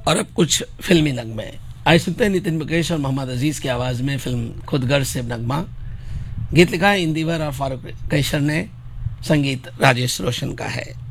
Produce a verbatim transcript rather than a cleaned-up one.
और अब कुछ फिल्मी नगमे। आइए सुनते हैं नितिन मुकेश और मोहम्मद अजीज की आवाज में फिल्म खुदगर्ज से नगमा। गीत लिखा है इंदिवर और फारूक कैसर ने, संगीत राजेश रोशन का है।